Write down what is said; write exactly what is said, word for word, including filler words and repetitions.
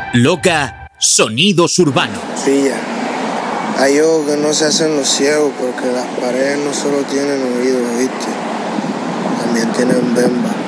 Loca, sonidos urbanos. Pilla. Hay ojos que no se hacen los ciegos porque las paredes no solo tienen oídos, ¿viste? También tienen bemba.